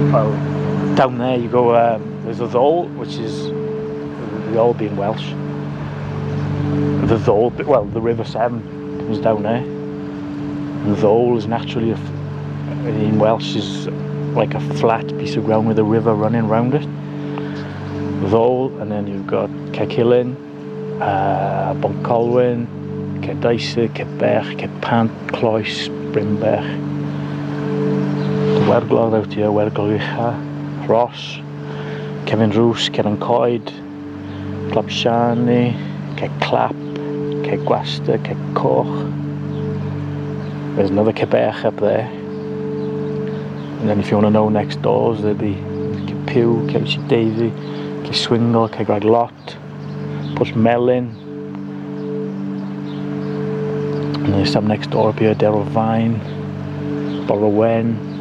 Well, down there you go, there's the Ddowl, which is, the Ddowl being Welsh. The Ddowl, well, the River Severn comes down there. And the Ddowl is naturally, in Welsh, is like a flat piece of ground with a river running round it. The Ddowl, and then you've got Cegilyn, Boncolwyn, Cerdeisydd, Cebech, Cepant, Cloes, Brymbech. Werglodd out here, Werglodd Ucha, Ross, Cefn Rws, Cefn Coed, Clopshani, Clap, Gwaster, Coch. There's another Cebech up there. And then if you want to know next doors, there'll be Cepew, Cefn Davy, Swingle, Cegraig Lot, Porthmelyn. And there's some next door up here, Derylfine, Borrowen,